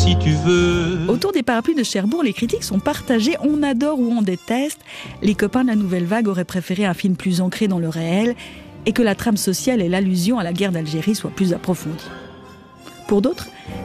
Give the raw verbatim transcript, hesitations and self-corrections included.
si tu veux. Autour des parapluies de Cherbourg, les critiques sont partagées. On adore ou on déteste. Les copains de la Nouvelle Vague auraient préféré un film plus ancré dans le réel et que la trame sociale et l'allusion à la guerre d'Algérie soient plus approfondies. Pour d'autres,